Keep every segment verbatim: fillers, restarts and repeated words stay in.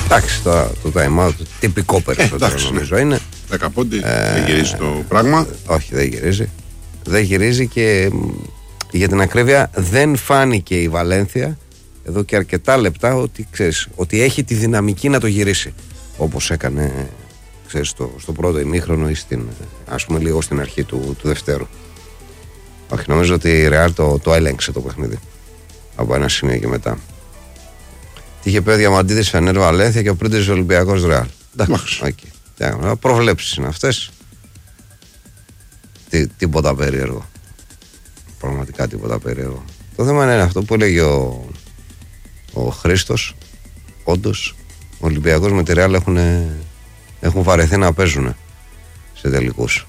Εντάξει, το, το time out τυπικό περισσότερο ε, νομίζω είναι. δέκα πόντι, ε, δεν γυρίζει το πράγμα. Όχι, δεν γυρίζει. Δεν γυρίζει και για την ακρίβεια δεν φάνηκε η Βαλένθια εδώ και αρκετά λεπτά ότι, ξέρεις, ότι έχει τη δυναμική να το γυρίσει. Όπως έκανε, ξέρεις, στο, στο πρώτο ημίχρονο ή στην, ας πούμε, λίγο στην αρχή του, του δευτέρου. Όχι, νομίζω ότι η Ρεάλ το, το έλεγξε το παιχνίδι από ένα σημείο και μετά. Τι είχε πει ο Διαμαντίδης Φενέρ Βαλένθια και ο Πρίντεζης Ολυμπιακός Ρεάλ. Εντάξει, okay. Προβλέψεις είναι αυτές. Τι, τίποτα περίεργο. Πραγματικά τίποτα περίεργο. Το θέμα είναι αυτό που έλεγε ο, ο Χρήστος. Όντως, ο Ολυμπιακός με τη Ρεάλ έχουν, έχουν βαρεθεί να παίζουν σε τελικούς.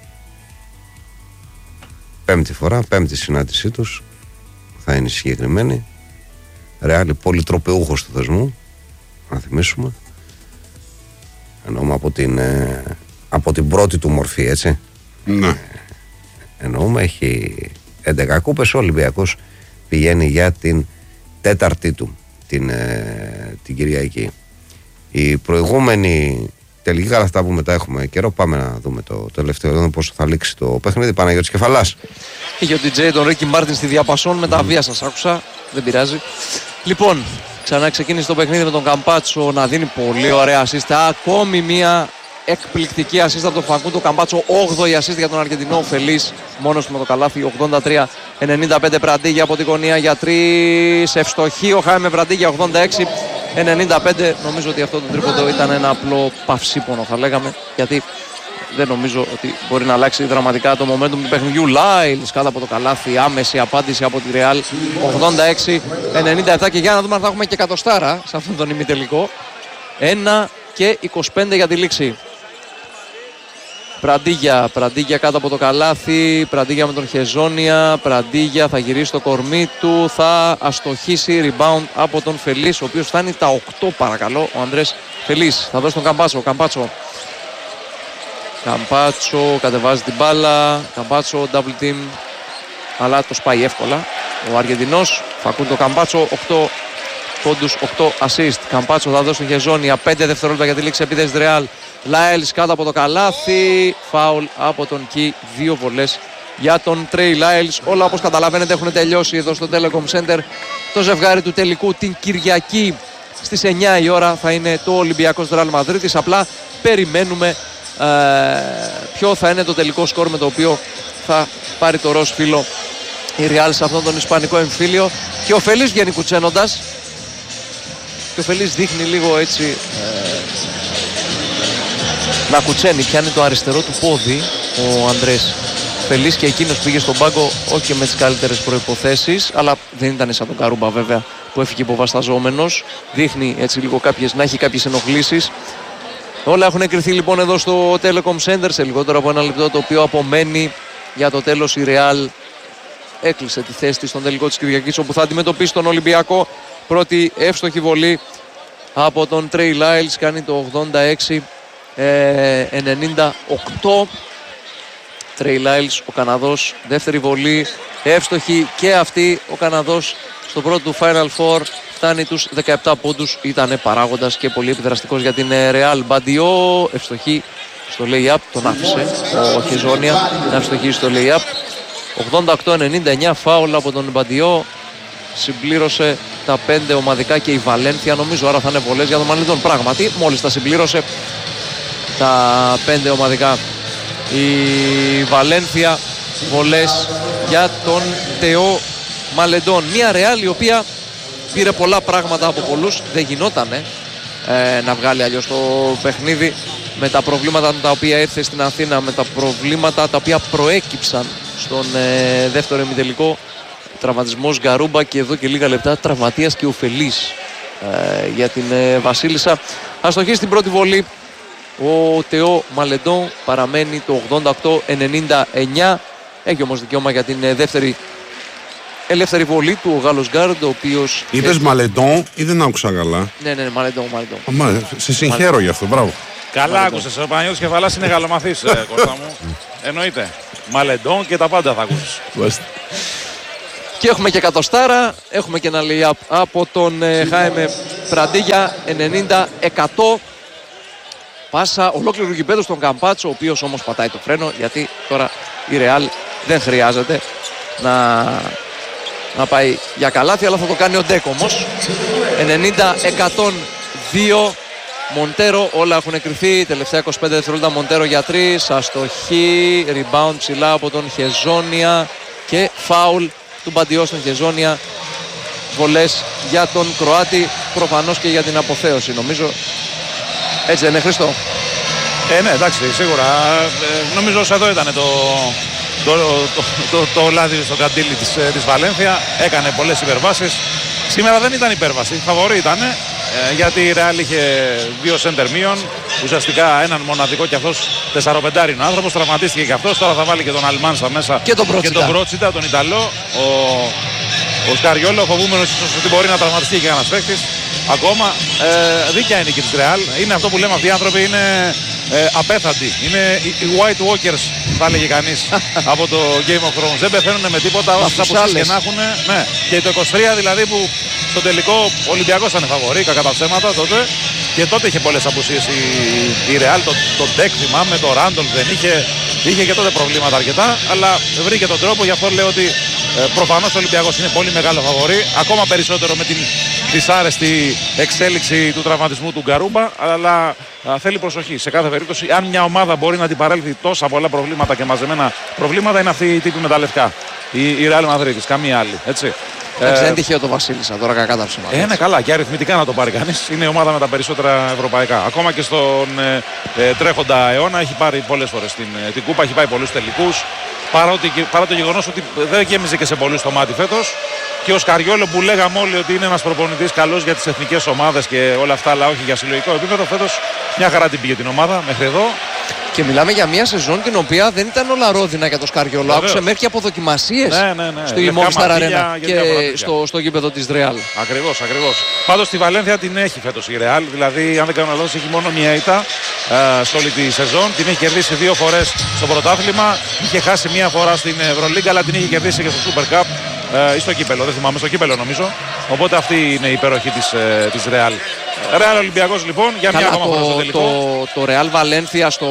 Πέμπτη φορά, πέμπτη συνάντησή τους θα είναι συγκεκριμένη. Ρεάλ πολυτροπαιούχος του θεσμού, να θυμίσουμε. Εννοούμε από την, ε, από την πρώτη του μορφή, έτσι. Ναι. Ε, εννοούμε, έχει έντεκα κούπες, ο Ολυμπιακός πηγαίνει για την τέταρτη του την, ε, την Κυριακή. Η προηγούμενη τελική, καλά αυτά που μετά έχουμε καιρό, πάμε να δούμε το, το τελευταίο, δούμε πόσο θα λήξει το παιχνίδι. Παναγιώτης Κεφαλάς. Είχε ο ντι τζέι τον Ρίκι Μάρτιν στη διαπασόν, με τα βία σας άκουσα, δεν πειράζει. Λοιπόν, ξανά ξεκίνησε το παιχνίδι με τον Καμπάτσο να δίνει πολύ ωραία ασίστα. Ακόμη μία εκπληκτική ασίστα από τον Φακούντο Καμπάτσο. όγδοη ασίστα για τον Αργεντινό. Φελής μόνος του με το καλάθι. ογδόντα τρία ενενήντα πέντε Πραντίγια από την γωνία για τρεις. Ευστοχή ο Χάιμε Πραντίγια ογδόντα έξι ενενήντα πέντε. Νομίζω ότι αυτό το τρίποντο ήταν ένα απλό παυσίπονο, θα λέγαμε. Γιατί δεν νομίζω ότι μπορεί να αλλάξει δραματικά το momentum του παιχνιδιού. Λάιλς κάτω από το καλάθι, άμεση απάντηση από τη Ρεάλ. ογδόντα έξι ενενήντα επτά και για να δούμε αν θα έχουμε και εκατοστάρα σε αυτόν τον ημιτελικό. ένα και είκοσι πέντε για τη λήξη. Πραντίγια, Πραντίγια κάτω από το καλάθι, Πραντίγια με τον Χεζόνια, Πραντίγια θα γυρίσει το κορμί του, θα αστοχίσει, rebound από τον Φελής, ο οποίος φτάνει τα οκτώ παρακαλώ, ο Ανδρές Φελής, θα δώσει τον Καμπάτσο, Καμπάτσο. Καμπάτσο κατεβάζει την μπάλα, Καμπάτσο double team, αλλά το σπάει εύκολα. Ο Αργεντινός, Φακούντο Καμπάτσο, οκτώ πόντους, οκτώ assist. Καμπάτσο θα δώσει τον Χεζόνια, πέντε δευτερόλεπτα για τη λήξη επίθεσης Ρεάλ. Λάιλς κάτω από το καλάθι, φάουλ από τον Κι, δύο βολές για τον Τρέι Λάιλς. Όλα όπως καταλαβαίνετε έχουν τελειώσει εδώ στο Telecom Center. Το ζευγάρι του τελικού την Κυριακή στις εννιά η ώρα θα είναι το Ολυμπιακός Ρεάλ Μαδρίτης. Απλά περιμένουμε ε, ποιο θα είναι το τελικό σκορ με το οποίο θα πάρει το ροζ φύλλο η Ρεάλ σε αυτόν τον ισπανικό εμφύλιο. Και ο Φελής βγαίνει κουτσένοντας. Και ο Φελής δείχνει λίγο έτσι ε, να κουτσένει, πιάνει το αριστερό του πόδι ο Ανδρές Φελής και εκείνος πήγε στον πάγκο όχι και με τις καλύτερες προϋποθέσεις, αλλά δεν ήταν σαν τον Καρούμπα βέβαια που έφυγε υποβασταζόμενος. Δείχνει έτσι λίγο κάποιες, να έχει κάποιες ενοχλήσεις. Όλα έχουν εκριθεί λοιπόν εδώ στο Telecom Center σε λιγότερο από ένα λεπτό, το οποίο απομένει για το τέλος. Η Real έκλεισε τη θέση της στον τελικό της Κυριακής, όπου θα αντιμετωπίσει τον Ολυμπιακό. Πρώτη εύστοχη βολή από τον Τρέι Λάιλς, κάνει το ογδόντα έξι ενενήντα οκτώ. Τρέι Λάιλς, ο Καναδός, δεύτερη βολή εύστοχη και αυτή. Ο Καναδός στο πρώτο του Final Four φτάνει τους δεκαεπτά πόντους. Ήταν παράγοντας και πολύ επιδραστικός για την Real. Μπαντιό, ευστοχή στο lay-up, τον άφησε ο Χεζόνια να ευστοχίσει στο lay-up. ογδόντα οκτώ ενενήντα εννιά, φάουλ από τον Μπαντιό. Συμπλήρωσε τα πέντε ομαδικά και η Βαλένθια, νομίζω, άρα θα είναι βολές για τον Μαλεντόν. Πράγματι, μόλις τα συμπλήρωσε τα πέντε ομαδικά η Βαλένθια, βολές για τον Τεό Μαλεντόν. Μια Ρεάλ η οποία πήρε πολλά πράγματα από πολλούς, δεν γινότανε ε, να βγάλει αλλιώς το παιχνίδι με τα προβλήματα τα οποία ήρθε στην Αθήνα, με τα προβλήματα τα οποία προέκυψαν στον ε, δεύτερο ημιτελικό. Τραυματισμός Γκαρούμπα και εδώ και λίγα λεπτά τραυματίας και ο Φελής ε, για την ε, Βασίλισσα. Αστοχή στην πρώτη βολή ο Τεό Μαλεντόν, παραμένει το ογδόντα οκτώ ενενήντα εννιά. Έχει όμως δικαίωμα για την ε, δεύτερη ελεύθερη βολή του ο Γάλλος γκάρντ, ο οποίος... Είπες Μαλεντόν ή δεν άκουσα καλά? Ναι, ναι, Μαλεντόν, Μαλεντόν. Σε συγχαίρω γι' αυτό, μπράβο. Καλά άκουσες, ο Παναγιώτης Κεφαλάς είναι γαλλομαθής, ε, Κώστα μου. Εννοείται. Μαλεντόν και τα πάντα θα ακούσεις. Και έχουμε και εκατοστάρα, έχουμε και ένα lay-up από τον ε, Χάιμε Πραντίγια, ενενήντα εκατό. Πάσα ολόκληρου γηπέδου στον Καμπάτσο, ο οποίος όμως πατάει το φρένο, γιατί τώρα η Ρεάλ δεν χρειάζεται να, να πάει για καλάθι, αλλά θα το κάνει ο Ντέκ όμως. ενενήντα εκατό δύο. Μοντέρο, όλα έχουν κρυφθεί. Τελευταία είκοσι πέντε δευτερόλεπτα Μοντέρο για τρεις. Αστοχή, rebound ψηλά από τον Χεζόνια και φάουλ του Μπαντιό στον Χεζόνια. Βολές για τον Κροάτη, προφανώς και για την αποθέωση, νομίζω. Έτσι δεν είναι, Χρήστο? Ε, ναι, εντάξει, σίγουρα. Ε, νομίζω ότι εδώ ήταν το, το, το, το, το λάδι στο καντήλι της, της Βαλένθια. Έκανε πολλές υπερβάσεις. Σήμερα δεν ήταν υπέρβαση, φαβορί ήταν. Ε, γιατί η Ρεάλ είχε δύο σέντερ μείον, ουσιαστικά έναν μοναδικό και αυτός τεσσαροπεντάρι είναι ο άνθρωπος, τραυματίστηκε και αυτός, τώρα θα βάλει και τον Αλμάνσα μέσα και τον Πρότσιτα, και τον, Πρότσιτα, τον Ιταλό, ο, ο Σκαριόλο, φοβούμενος ίσως ότι μπορεί να τραυματιστεί και κανένας παίκτης. Ακόμα ε, δίκαια είναι η νίκη της Ρεάλ, είναι αυτό που λέμε, αυτοί οι άνθρωποι είναι ε, απέθαντοι, είναι οι, οι White Walkers θα έλεγε κανείς από το Game of Thrones, δεν πεθαίνουν με τίποτα όσες απουσίες και να έχουν, ναι. Και το είκοσι τρία δηλαδή που στο τελικό ο Ολυμπιακός ήταν φαβορί, κακά τα ψέματα τότε. Και τότε είχε πολλές απουσίες η, η Real. Το, το Ντεκ θυμάμαι, το Ράντολ δεν είχε. Είχε και τότε προβλήματα αρκετά. Αλλά βρήκε τον τρόπο. Γι' αυτό λέω ότι ε, προφανώς ο Ολυμπιακός είναι πολύ μεγάλο φαβορί. Ακόμα περισσότερο με την δυσάρεστη εξέλιξη του τραυματισμού του Γκαρούμπα. Αλλά α, θέλει προσοχή. Σε κάθε περίπτωση, αν μια ομάδα μπορεί να την παρέλθει τόσα πολλά προβλήματα και μαζεμένα προβλήματα, είναι αυτή η τύπη με τα λευκά. Η, η Real Madrid, καμία άλλη. Έτσι. Εντάξει, δεν είναι τυχαίο το Βασίλισσα τώρα, κακά τα ψέματα. Ε, ναι, καλά, και αριθμητικά να το πάρει κανείς. Είναι η ομάδα με τα περισσότερα ευρωπαϊκά. Ακόμα και στον ε, ε, τρέχοντα αιώνα έχει πάρει πολλές φορές την, ε, την κούπα, έχει πάει πολλούς τελικούς. Παρά, παρά το γεγονός ότι δεν γέμιζε και σε πολλούς το μάτι φέτος. Και ο Σκαριόλο που λέγαμε όλοι ότι είναι ένας προπονητής καλός για τις εθνικές ομάδες και όλα αυτά, αλλά όχι για συλλογικό επίπεδο, φέτος μια χαρά την πήγε την ομάδα μέχρι εδώ. Και μιλάμε για μια σεζόν την οποία δεν ήταν όλα ρόδινα για το Σκαριόλο. Άκουσε μέχρι και από δοκιμασίες ναι, ναι, ναι. στο Movistar Arena και στο, στο γήπεδο της Real. Ακριβώς, ακριβώς. Πάντως στη Βαλένθια την έχει φέτος η Real. Δηλαδή, αν δεν κάνω λάθος, έχει μόνο μια ήττα ε, σε όλη τη σεζόν. Την έχει κερδίσει δύο φορές στο πρωτάθλημα. Είχε χάσει μια φορά στην Ευρωλίγκα, αλλά την είχε κερδίσει και στο Super Cup ε, ή στο κύπελο. Δεν θυμάμαι, στο κύπελο νομίζω. Οπότε αυτή είναι η υπέροχη της, ε, της Real. Real Ολυμπιακός λοιπόν για μια ακόμα φορά στο τελικό. Το, το Real Valencia στο,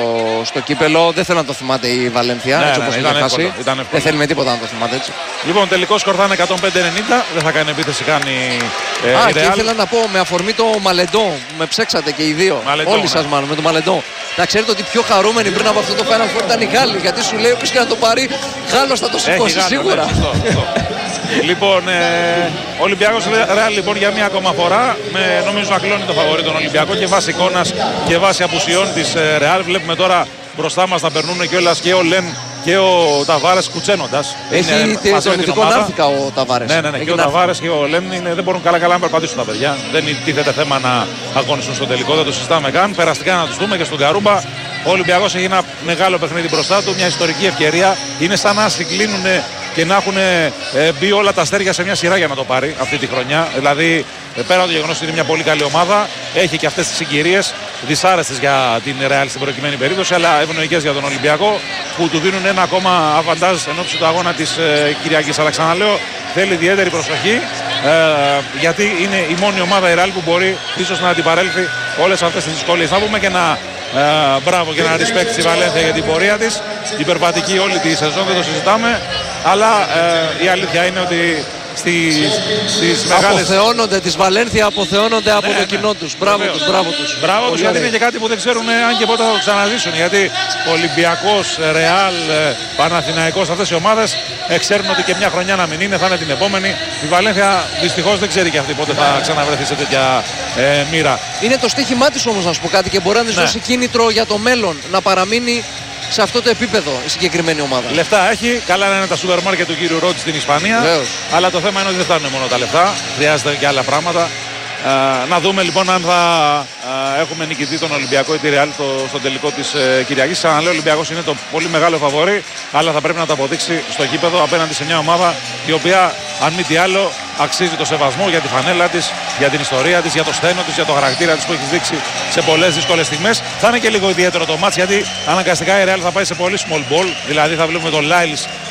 στο κύπελο δεν θέλω να το θυμάται η Valencia. Ναι, έτσι ναι, όπως ναι, είναι ήταν φάση. εύκολο, ήταν δεν θέλει με τίποτα να το θυμάται έτσι. Λοιπόν, τελικό σκορ θα είναι εκατόν πέντε ενενήντα. Δεν θα κάνει επίθεση καν η, ε, Α, η και Real. ήθελα να πω με αφορμή το Μαλεντό. Με ψέξατε και οι δύο. Μαλεντό, Όλοι ναι. σας μάλλον με το Μαλεντό. Να ξέρετε ότι πιο χαρούμενοι πριν από αυτό το Final Four ήταν οι Γάλλοι. Γιατί σου λέει όποιος και να το πάρει, Γάλλος θα το σηκώσει Γάλλο, σίγουρα. Ναι, σωστό, σωστό. Λοιπόν, ε, Ολυμπιακός Real λοιπόν για μία ακόμα φορά με, νομίζω να κλώνει το φαβορί τον Ολυμπιακό και βάσει εικόνας και βάσει απουσιών της ε, Real. Βλέπουμε τώρα μπροστά μας να περνούν κιόλας και ο Λεν και ο Ταβάρες κουτσένοντας. Έχει είναι, τον ειδικό ναύτικα ο Ταβάρες. Ναι, ναι, ναι. Και ο Ταβάρες και ο Λεν είναι, δεν μπορούν καλά-καλά να περπατήσουν τα παιδιά. Δεν τίθεται θέμα να αγωνιστούν στο τελικό, δεν το συζητάμε καν. Περαστικά να τους δούμε και στον Καρούμπα. Ο Ολυμπιακός έχει ένα μεγάλο παιχνίδι μπροστά του, μια ιστορική ευκαιρία. Είναι σαν να συγκλίνουν και να έχουν ε, μπει όλα τα αστέρια σε μια σειρά για να το πάρει αυτή τη χρονιά. Δηλαδή, πέρα από το γεγονός ότι είναι μια πολύ καλή ομάδα, έχει και αυτές τις συγκυρίες δυσάρεστες για την Real στην προκειμένη περίπτωση, αλλά ευνοϊκές για τον Ολυμπιακό που του δίνουν ένα ακόμα αβαντάζ εν ώψη του αγώνα της ε, Κυριακής. Αλλά ξαναλέω, θέλει ιδιαίτερη προσοχή ε, γιατί είναι η μόνη ομάδα η Real που μπορεί ίσως να αντιπαρέλθει όλες αυτές τις δυσκολίες. Να πούμε και να ε, μπράβο και ένα respect στη Βαλένθια για την πορεία της. Υπερπατική όλη τη σεζόν, δεν το συζητάμε. Αλλά ε, η αλήθεια είναι ότι στις, στις μεγάλες... Αποθεώνονται της Βαλένθια, αποθεώνονται από ναι, το ναι. κοινό τους. Μπράβο τους, μπράβο τους. Μπράβο τους, γιατί είναι και κάτι που δεν ξέρουν αν και πότε θα το ξαναζήσουν. Γιατί Ολυμπιακός, Ρεάλ, Παναθηναϊκός, αυτές οι ομάδες ε, ξέρουν ότι και μια χρονιά να μην είναι, θα είναι την επόμενη. Η Βαλένθια δυστυχώς δεν ξέρει και αυτή πότε θα ξαναβρεθεί σε τέτοια ε, μοίρα. Είναι το στοίχημά της όμως, να σου πω κάτι, και μπορεί να της Ναι. δώσει κίνητρο για το μέλλον να παραμείνει σε αυτό το επίπεδο η συγκεκριμένη ομάδα. Λεφτά έχει, καλά είναι τα σούπερ μάρκετ του κύριου Ρότζ στην Ισπανία. Βεβαίως. Αλλά το θέμα είναι ότι δεν φτάνουν μόνο τα λεφτά, χρειάζεται και άλλα πράγματα. Ε, να δούμε λοιπόν αν θα ε, έχουμε νικητή τον Ολυμπιακό ή τη Real στο, στο τελικό της ε, Κυριακής. Ξαναλέω, ο Ολυμπιακός είναι το πολύ μεγάλο φαβορί, αλλά θα πρέπει να το αποδείξει στο γήπεδο απέναντι σε μια ομάδα η οποία, αν μη τι άλλο, αξίζει το σεβασμό για τη φανέλα της, για την ιστορία της, για το σθένο της, για το χαρακτήρα της που έχει δείξει σε πολλές δύσκολες στιγμές. Θα είναι και λίγο ιδιαίτερο το μάτς, γιατί αναγκαστικά η Real θα πάει σε πολύ small ball, δηλαδή θα βλέπουμε τον Lyles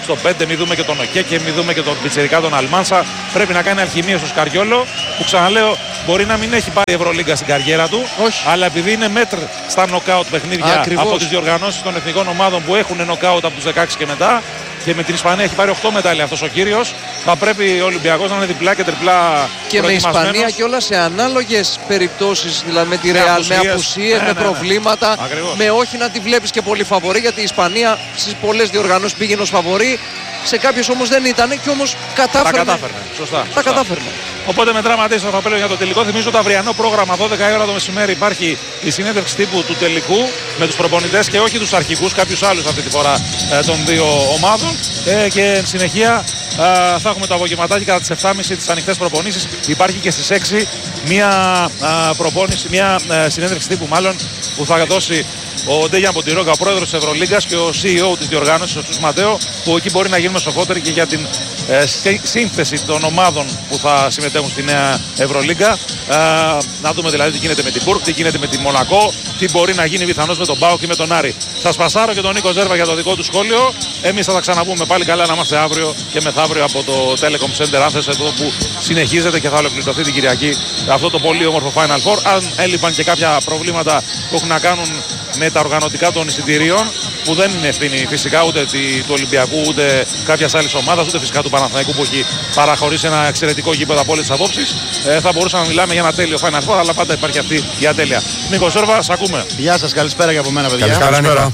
στο πέντε, μη δούμε και τον Οκέ και μη δούμε και τον Πιτσιρικά τον Αλμάνσα. Πρέπει να κάνει αλχημία στο Σκαριόλο, που ξαναλέω μπορεί να μην έχει πάρει Ευρωλίγκα στην καριέρα του. Όχι. Αλλά επειδή είναι μέτρ στα νοκάουτ παιχνίδια Ακριβώς. από τις διοργανώσεις των εθνικών ομάδων που έχουν νοκάουτ από τους δεκαέξι και μετά, και με την Ισπανία έχει πάρει οκτώ μετάλλια αυτός ο κύριος, θα πρέπει ο Ολυμπιακός να είναι διπλά και τριπλά Και με προετοιμασμένος. Ισπανία και όλα σε ανάλογες περιπτώσεις, δηλαδή με τη Με Real, με απουσίες. απουσίες, Ναι, με ναι, ναι. προβλήματα, Ακριβώς. με όχι να τη βλέπεις και πολύ φαβορή, γιατί η Ισπανία στις πολλές διοργανώσεις πήγαινε ως φαβορή, σε κάποιες όμως δεν ήταν και όμως Τα κατάφερνε. κατάφερνε. Σωστά. Τα σωστά. κατάφερνε. Οπότε μετράμε αντίστοιχα το παπέλο για το τελικό. Θυμίζω το αυριανό πρόγραμμα δώδεκα η ώρα το μεσημέρι υπάρχει η συνέντευξη τύπου του τελικού με τους προπονητές και όχι τους αρχικούς, κάποιους άλλους αυτή τη φορά ε, των δύο ομάδων. Ε, και εν συνεχεία ε, θα έχουμε το απογευματάκι κατά τις επτά και μισή τις ανοιχτές προπονήσεις. Υπάρχει και στις έξι μια ε, προπόνηση, μια ε, συνέντευξη τύπου μάλλον που θα δώσει ο Ντέγιαν Ποντιρόγκα, ο πρόεδρος της Ευρωλίγκας και ο σι ι ο της διοργάνωσης, ο Τσούς Ματέο, που εκεί μπορεί να γίνουμε σοφότεροι και για την ε, σύ- σύνθεση των ομάδων που θα συμμετέχουν στη νέα Ευρωλίγκα. Ε, να δούμε δηλαδή τι γίνεται με την Μπούρκ, τι γίνεται με τη Μονακό, τι μπορεί να γίνει πιθανώς με τον Πάοκ και με τον Άρη. Θα σπασάρω και τον Νίκο Ζέρβα για το δικό του σχόλιο. Εμείς θα τα ξαναπούμε πάλι καλά να είμαστε αύριο και μεθαύριο από το Telecom Center Athens, εδώ που συνεχίζεται και θα ολοκληρωθεί την Κυριακή αυτό το πολύ όμορφο Final Four. Αν έλειπαν και κάποια προβλήματα που έχουν να κάνουν με τα οργανωτικά των εισιτηρίων, που δεν είναι ευθύνη φυσικά ούτε του Ολυμπιακού ούτε κάποια άλλη ομάδα, ούτε φυσικά του Παναθηναϊκού που έχει παραχωρήσει ένα εξαιρετικό γήπεδο από όλες τις απόψεις, ε, θα μπορούσαμε να μιλάμε για ένα τέλειο Final Four, αλλά πάντα υπάρχει αυτή η ατέλεια. Νίκο Σέρβα, σ' ακούμε. Γεια σας, καλησπέρα και από μένα, παιδιά. Καλησπέρα, Νίκο.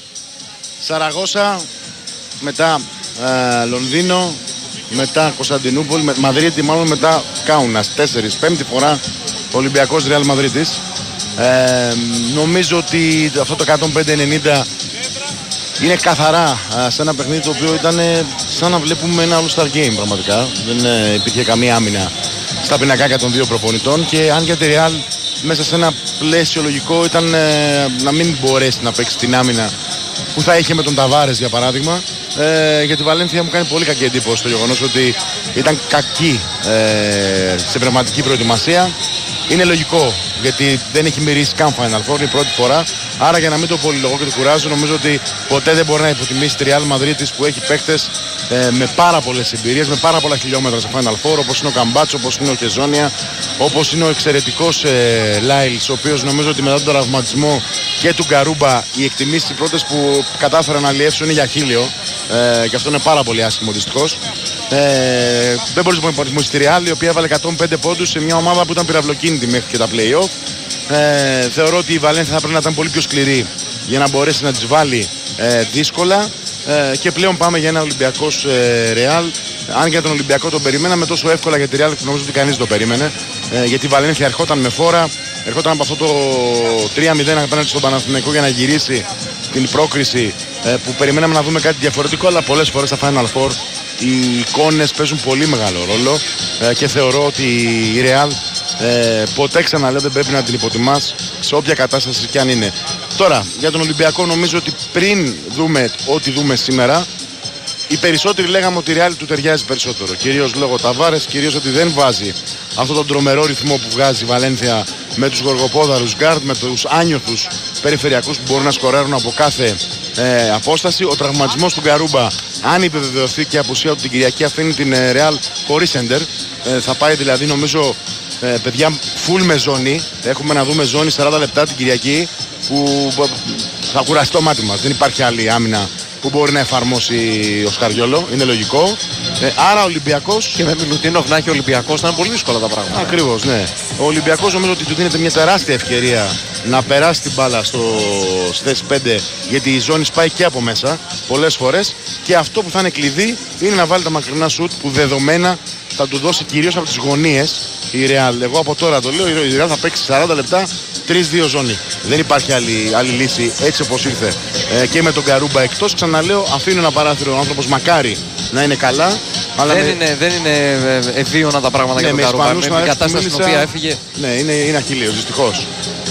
Σαραγώσα, μετά ε, Λονδίνο, μετά Κωνσταντινούπολη, με, Μαδρίτη, μάλλον μετά Κάουνας. Τέσσερις, πέμπτη φορά Ολυμπιακός Ρεάλ Μαδρίτης. Ε, νομίζω ότι αυτό το εκατόν πέντε ενενήντα είναι καθαρά ε, σε ένα παιχνίδι το οποίο ήταν ε, σαν να βλέπουμε ένα All-Star Game πραγματικά. Δεν ε, υπήρχε καμία άμυνα στα πινακάκια των δύο προπονητών και αν για τη Ρεάλ μέσα σε ένα πλαίσιο λογικό ήταν ε, να μην μπορέσει να παίξει την άμυνα που θα είχε με τον Ταβάρες για παράδειγμα. Ε, για τη Βαλένθια μου κάνει πολύ κακή εντύπωση το γεγονός ότι ήταν κακή ε, σε πνευματική προετοιμασία. Είναι λογικό γιατί δεν έχει μυρίσει καν Final Four, είναι η πρώτη φορά. Άρα για να μην το πολυλογώ και το κουράζω, νομίζω ότι ποτέ δεν μπορεί να υποτιμήσει τη Real Madrid που έχει παίκτες ε, με πάρα πολλές εμπειρίες, με πάρα πολλά χιλιόμετρα σε Final Four, όπως είναι ο Καμπάτσο, όπως είναι ο Κεζόνια, όπως είναι ο εξαιρετικός ε, Λάιλς, ο οποίος νομίζω ότι μετά τον τραυματισμό και του Γκαρούμπα οι εκτιμήσεις οι πρώτες που κατάφεραν να αλλιεύσουν είναι για χίλιο. Ε, και αυτό είναι πάρα πολύ άσχημο δυστυχώς. Ε, δεν μπορείς να υποτιμήσεις τη Real, η οποία έβαλε εκατόν πέντε πόντους σε μια ομάδα που ήταν πυραυλοκίνητη μέχρι και τα play-off. Ε, θεωρώ ότι η Βαλένθια θα πρέπει να ήταν πολύ πιο σκληρή για να μπορέσει να τις βάλει ε, δύσκολα. Ε, και πλέον πάμε για ένα Ολυμπιακός ε, Ρεάλ. Αν για τον Ολυμπιακό τον περιμέναμε τόσο εύκολα για τη Ρεάλ, νομίζω ότι κανείς δεν το περίμενε. Ε, γιατί η Βαλένθια ερχόταν με φόρα, ερχόταν από αυτό το τρία μηδέν απέναντι στον Παναθηναϊκό για να γυρίσει την πρόκριση ε, που περιμέναμε να δούμε κάτι διαφορετικό. Αλλά πολλές φορές στα Final Four οι εικόνες παίζουν πολύ μεγάλο ρόλο ε, και θεωρώ ότι η Ρεάλ ε, ποτέ ξαναλέω δεν πρέπει να την υποτιμάς σε όποια κατάσταση κι αν είναι. Τώρα για τον Ολυμπιακό νομίζω ότι πριν δούμε ό,τι δούμε σήμερα, οι περισσότεροι λέγαμε ότι η Real του ταιριάζει περισσότερο. Κυρίως λόγω Ταβάρες, κυρίως ότι δεν βάζει αυτόν τον τρομερό ρυθμό που βγάζει η Βαλένθια με τους γοργοπόδαρους γκάρντ, με τους άνιωθους περιφερειακούς που μπορούν να σκοράρουν από κάθε ε, απόσταση. Ο τραυματισμός του Γκαρούμπα, αν επιβεβαιωθεί και η απουσία του την Κυριακή, αφήνει την ε, Real χωρίς σέντερ. Ε, θα πάει δηλαδή νομίζω ε, παιδιά full με ζώνη. Έχουμε να δούμε ζώνη σαράντα λεπτά την Κυριακή που θα κουράσει το μάτι μας. Δεν υπάρχει άλλη άμυνα που μπορεί να εφαρμόσει ο Σκαριόλο, είναι λογικό. Ε, άρα ο Ολυμπιακός. Και με Μιλουτίνοφ να έχει ο Ολυμπιακός ήταν πολύ δύσκολα τα πράγματα. Ακριβώς, ναι. Ο Ολυμπιακός νομίζω ότι του δίνεται μια τεράστια ευκαιρία να περάσει την μπάλα στο θέση πέντε, γιατί η ζώνη σπάει και από μέσα πολλές φορές. Και αυτό που θα είναι κλειδί είναι να βάλει τα μακρινά σουτ που δεδομένα θα του δώσει κυρίως από τις γωνίες η Real. Εγώ από τώρα το λέω, η Real θα παίξει σαράντα λεπτά τρία δύο ζώνη. Δεν υπάρχει άλλη, άλλη λύση έτσι όπως ήρθε ε, και με τον Γκαρούμπα εκτός. Ξαναλέω, αφήνω ένα παράθυρο ο άνθρωπος μακάρι να είναι καλά. Αλλά δεν, με... είναι, δεν είναι ευίωνα τα πράγματα, ναι, για τον Γκαρούμπα. Με την κατάσταση στην οποία έφυγε. Ναι, είναι, είναι αχίλιος δυστυχώς.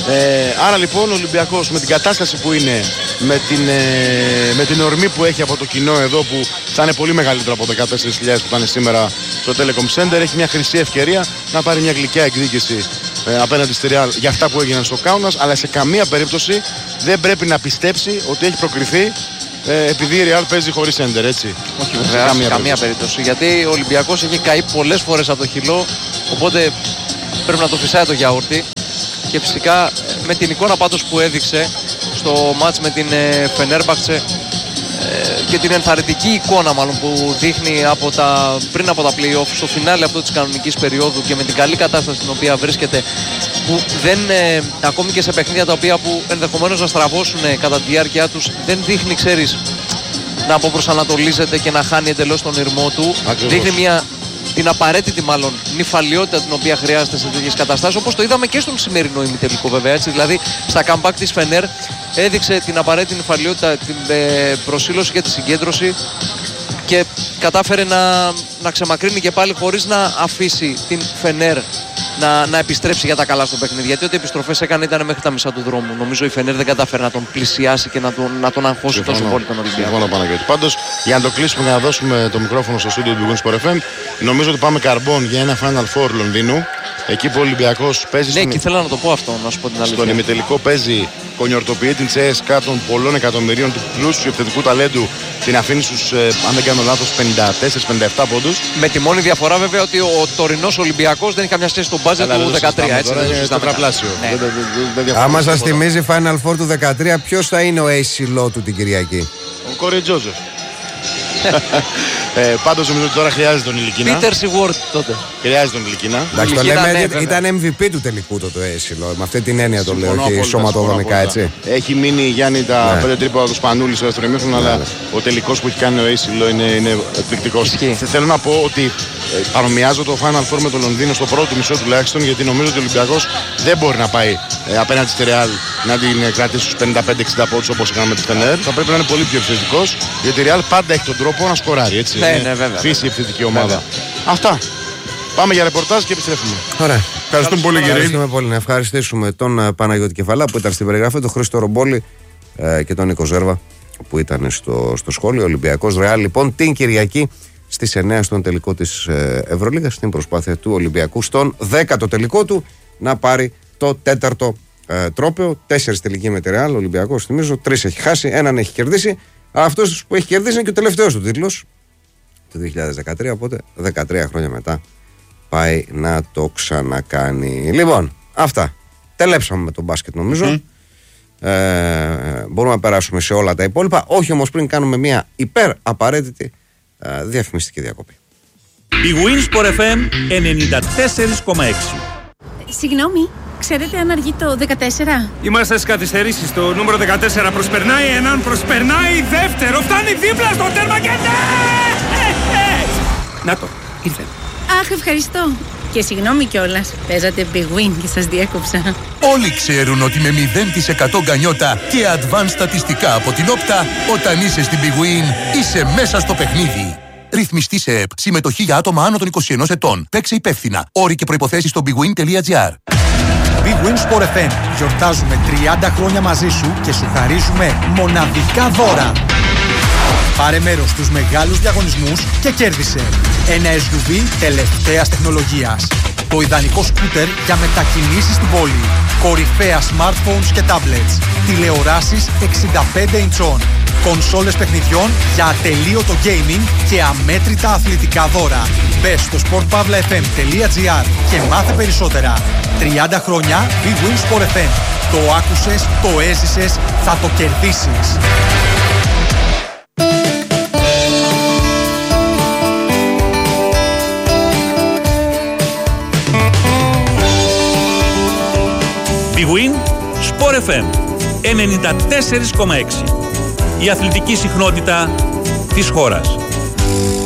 Ε, άρα λοιπόν ο Ολυμπιακός με την κατάσταση που είναι, με την, ε, με την ορμή που έχει από το κοινό εδώ, που θα είναι πολύ μεγαλύτερο από δεκατέσσερις χιλιάδες που ήταν σήμερα στο Telecom Center, έχει μια χρυσή ευκαιρία να πάρει μια γλυκιά εκδίκηση ε, απέναντι στη Real για αυτά που έγιναν στο Κάουνας, αλλά σε καμία περίπτωση δεν πρέπει να πιστέψει ότι έχει προκριθεί ε, επειδή η Real παίζει χωρίς center, έτσι. Όχι βέβαια, καμία, καμία περίπτωση. Γιατί ο Ολυμπιακός έχει καεί πολλές φορές από το χυλό, οπότε πρέπει να το φυσάει το γιαούρτι. Και φυσικά με την εικόνα πάντως που έδειξε στο μάτς με την Φενέρμπαχτσε και την ενθαρρυντική εικόνα μάλλον που δείχνει από τα, πριν από τα play-off στο φινάλε αυτό της κανονικής περίοδου και με την καλή κατάσταση στην οποία βρίσκεται, που δεν, ε, ακόμη και σε παιχνίδια τα οποία που ενδεχομένως να στραβώσουν ε, κατά τη διάρκεια τους, δεν δείχνει, ξέρεις, να αποπροσανατολίζεται και να χάνει εντελώς τον ηρμό του. Ακριβώς. Δείχνει μια, την απαραίτητη μάλλον νυφαλιότητα την οποία χρειάζεται σε τέτοιες καταστάσεις, όπως το είδαμε και στον σημερινό ημιτελικό βέβαια, έτσι. Δηλαδή στα comeback της Φενέρ έδειξε την απαραίτητη νυφαλιότητα, την ε, προσήλωση και τη συγκέντρωση και κατάφερε να, να ξεμακρύνει και πάλι χωρίς να αφήσει την Φενέρ να, να επιστρέψει για τα καλά στο παιχνίδι. Γιατί ό,τι επιστροφές έκανε ήταν μέχρι τα μισά του δρόμου. Νομίζω η Φενέρ δεν κατάφερε να τον πλησιάσει και να τον, να τον αγχώσει Συμφωνώ. τόσο πολύ τον Ολυμπιακό. Συμφωνώ, Παναγιώτη. Πάντως, για να το κλείσουμε και να δώσουμε το μικρόφωνο στο στούντιο του Big Win Sport εφ εμ, νομίζω ότι πάμε καρμπών για ένα Final Four Λονδίνου. Εκεί που ο Ολυμπιακός παίζει. Ναι, στον... και ήθελα να το πω αυτό, να σου πω την αλήθεια. Στον ημιτελικό παίζει, κονιορτοποιεί την Τσέσκα των πολλών εκατομμυρίων του πλούσιου επιθετικού ταλέντου. Την αφήνει στους, ε, αν δεν κάνω λάθος, πενήντα τέσσερα πενήντα επτά πόντους. Με τη μόνη διαφορά βέβαια ότι ο τωρινός Ολυμπιακός δεν έχει καμιά σχέση στο μπάζετ του δεκατρία. Έτσι, τώρα είναι τετραπλάσιο. Ναι. Άμα σας θυμίζει Final Four του δεκατρία, ποιος θα είναι ο ace low του την Κυριακή? Ο Κόρι Τζόζεφ. ε, Πάντως νομίζω ότι τώρα χρειάζεται τον Ηλικίνα. Πίτερ Σιγουόρτ τότε. Χρειάζεται τον Ηλικίνα. Εντάξει, το λέμε, ναι, ήταν εμ βι πι του τελικού το ace low. Με αυτή την έννοια το λέω και σωματοδομικά, έτσι. Έχει μείνει Γιάννη τα ναι. πέντε τρίποντα του Σπανούλη στο δεύτερο ημίχρονο, ναι, αλλά ναι. ο τελικός που έχει κάνει ο ace low είναι, είναι εκπληκτικός. Θέλω να πω ότι ε, παρομοιάζω το Final Four με το Λονδίνο στο πρώτο μισό τουλάχιστον, γιατί νομίζω ότι ο Ολυμπιακός δεν μπορεί να πάει ε, απέναντι στη Real να την κρατήσει στους πενήντα πέντε εξήντα πόντους όπως έκαμε με τη Φενέρ. Θα πρέπει να είναι πολύ πιο επιθετικός, γιατί η Real πάντα έχει τον τρόπο να σκοράρει. Έτσι. Ναι, ναι, βέβαια. Φύση η επιθετική ομάδα. Βέβαια. Αυτά. Πάμε για ρεπορτάζ και επιστρέφουμε. Ωραία. Ευχαριστούμε πολύ, κύριε. Ευχαριστούμε πολύ. Να ευχαριστήσουμε τον uh, Παναγιώτη Κεφαλά που ήταν στην περιγραφή, τον Χρήστο Ρομπόλη uh, και τον Νίκο Ζέρβα που ήταν στο, στο σχόλιο. Ολυμπιακός Ρεάλ λοιπόν την Κυριακή στις εννιά στον τελικό της uh, Ευρωλίγας, στην προσπάθεια του Ολυμπιακού στον δέκατο τελικό του να πάρει το τέταρτο uh, τρόπαιο. Τέσσερις τελικοί με τη Ρεάλ. Ο Ολυμπιακός, θυμίζω, τρεις έχει χάσει, έναν έχει κερδίσει. Αυτός που έχει κερδίσει είναι και ο τελευταίος του τίτλος του δύο χιλιάδες δεκατρία, οπότε δεκατρία χρόνια μετά πάει να το ξανακάνει. Λοιπόν, αυτά. Τελέψαμε με τον μπάσκετ νομίζω. Mm. Ε, μπορούμε να περάσουμε σε όλα τα υπόλοιπα. Όχι όμως πριν κάνουμε μια υπερ απαραίτητη ε, διαφημιστική διακοπή. Η Win Sport εφ εμ ενενήντα τέσσερα κόμμα έξι. Συγγνώμη, ξέρετε αν αργεί το δεκατέσσερα? Είμαστε στις καθυστερήσεις. Το νούμερο δεκατέσσερα προσπερνάει έναν, προσπερνάει δεύτερο, φτάνει δίπλα στο τέρμα και ναι! Να το, ήρθε. Αχ, ευχαριστώ. Και συγγνώμη κιόλας, παίζατε Big Win και σας διέκοψα. Όλοι ξέρουν ότι με μηδέν τοις εκατό γκανιότα και advanced στατιστικά από την Όπτα, όταν είσαι στην Big Win, είσαι μέσα στο παιχνίδι. Ρυθμιστή σε ΕΠ. Συμμετοχή για άτομα άνω των είκοσι ενός ετών. Παίξε υπεύθυνα. Όροι και προϋποθέσεις στο bigwin τελεία gr. Big Win Sport εφ εμ. Γιορτάζουμε τριάντα χρόνια μαζί σου και σου χαρίζουμε μοναδικά δώρα. Πάρε μέρος στους μεγάλους διαγωνισμούς και κέρδισε ένα ες γιου βι τελευταίας τεχνολογίας. Το ιδανικό σκούτερ για μετακινήσεις στην πόλη. Κορυφαία smartphones και tablets. Τηλεοράσεις εξήντα πέντε ιντσών. Κονσόλες παιχνιδιών για ατελείωτο gaming και αμέτρητα αθλητικά δώρα. Μπες στο σπορτ παύλα εφ εμ τελεία gr και μάθε περισσότερα. τριάντα χρόνια Big Win Sport εφ εμ. Το άκουσες, το έζησες, θα το κερδίσεις. Big Win Sport εφ εμ ενενήντα τέσσερα κόμμα έξι. Η αθλητική συχνότητα της χώρας.